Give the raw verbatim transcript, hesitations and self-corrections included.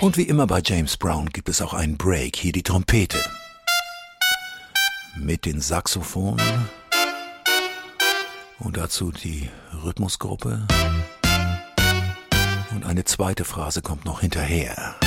Und wie immer bei James Brown gibt es auch einen Break, hier die Trompete. Mit den Saxophonen und dazu die Rhythmusgruppe. Und eine zweite Phrase kommt noch hinterher.